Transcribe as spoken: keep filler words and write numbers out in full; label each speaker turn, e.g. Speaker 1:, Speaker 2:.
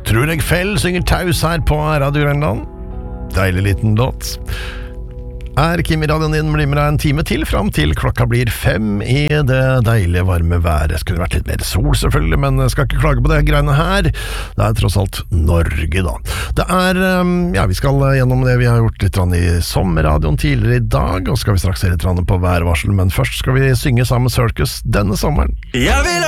Speaker 1: Tror jeg fell synger taus her på Radio Grønland. Deilig liten låt. Er Kim i radioen din, blir med deg en time til fram til klokka blir fem i det deilige varme været. Skulle vært litt mer sol selvfølgelig, men jeg skal ikke klage på det greiene her. Det er tross alt Norge da. Det er, ja, vi skal gjennom det vi har gjort litt i sommerradioen tidligere i dag, og skal vi straks se litt på værvarsel, men først skal vi synge sammen med Circus denne sommeren.
Speaker 2: Jeg vil